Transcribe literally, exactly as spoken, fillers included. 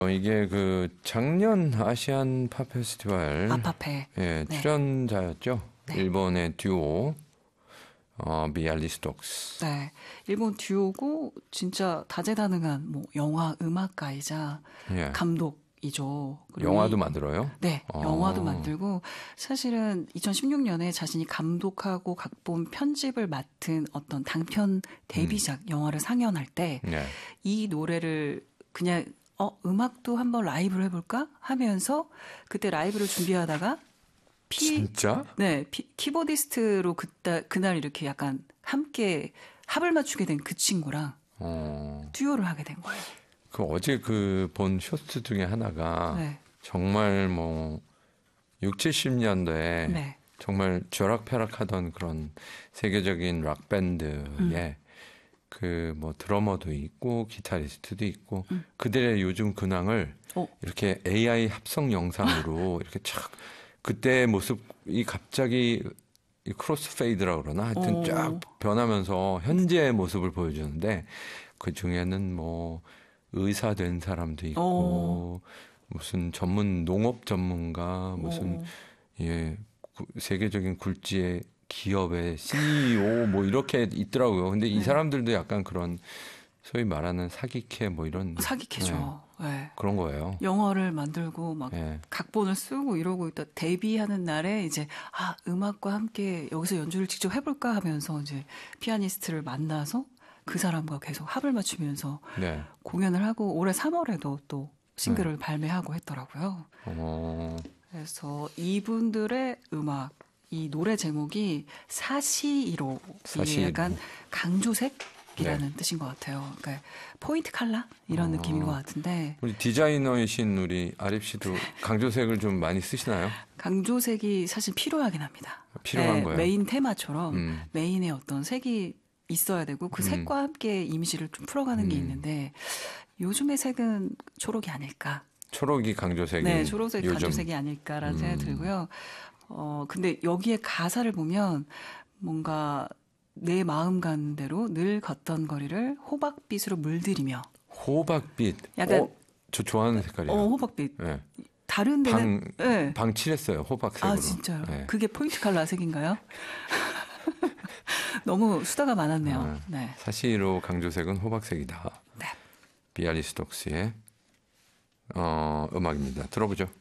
어, 이게 그 작년 아시안 팝 페스티벌 아파페. 예, 네. 출연자였죠. 네. 일본의 듀오 어, 비알리스톡스. 네, 일본 듀오고 진짜 다재다능한 뭐 영화 음악가이자 예. 감독이죠. 그리고 영화도 이- 만들어요? 네, 어. 영화도 만들고 사실은 이천십육 년에 자신이 감독하고 각본 편집을 맡은 어떤 단편 데뷔작 영화를 상영할 때 이 예. 노래를 그냥 어 음악도 한번 라이브를 해볼까 하면서 그때 라이브를 준비하다가 피, 진짜? 네, 피, 키보디스트로 그때 그날 이렇게 약간 함께 합을 맞추게 된 그 친구랑 어. 듀오를 하게 된 거예요. 그 어제 그 본 쇼트 중에 하나가 네, 정말 뭐 육, 칠십 년대에 네, 정말 쥐락펴락하던 그런 세계적인 락 밴드에 음. 그 뭐 드러머도 있고 기타리스트도 있고 음. 그들의 요즘 근황을 어, 이렇게 에이아이 합성 영상으로 이렇게 착 그때의 모습이 갑자기 이 크로스 페이드라 그러나 하여튼 어. 쫙 변하면서 현재의 모습을 보여주는데 그 중에는 뭐 의사 된 사람도 있고 무슨 전문 농업 전문가 무슨 어. 예 구- 세계적인 굴지의 기업의 씨이오 뭐 이렇게 있더라고요. 근데 이 네. 사람들도 약간 그런 소위 말하는 사기캐 뭐 이런 사기캐죠. 네. 그런 거예요. 영화를 만들고 막 예. 각본을 쓰고 이러고 있다 데뷔하는 날에 이제 아 음악과 함께 여기서 연주를 직접 해볼까 하면서 이제 피아니스트를 만나서 그 사람과 계속 합을 맞추면서 네. 공연을 하고 올해 삼월에도 또 싱글을 발매하고 했더라고요. 어, 그래서 이분들의 음악, 이 노래 제목이 사시이로, 이게 사시이로. 약간 강조색이라는 뜻인 것 같아요. 그러니까 포인트 칼라 이런 어. 느낌인 것 같은데 우리 디자이너이신 우리 아립 씨도 강조색을 좀 많이 쓰시나요? 강조색이 사실 필요하긴 합니다. 필요한 네, 거예요. 메인 테마처럼 음. 메인의 어떤 색이 있어야 되고 그 음. 색과 함께 이미지를 좀 풀어가는 게 음. 있는데 요즘의 색은 초록이 아닐까. 초록이 강조색이 네, 초록색 요즘. 강조색이 아닐까라는 음. 생각이 들고요. 어, 근데 여기에 가사를 보면 뭔가 내 마음 가는 대로 늘 걷던 거리를 호박빛으로 물들이며 호박빛. 약간- 어, 저 좋아하는 색깔이에요. 어, 호박빛. 네. 다른 데는 방, 네. 방 칠했어요. 호박색으로. 아, 진짜요? 네. 그게 포인트 칼라 색인가요? 너무 수다가 많았네요. 아, 네. 사시로 강조색은 호박색이다. 네. 비알리스톡스의 어, 음악입니다. 들어보죠.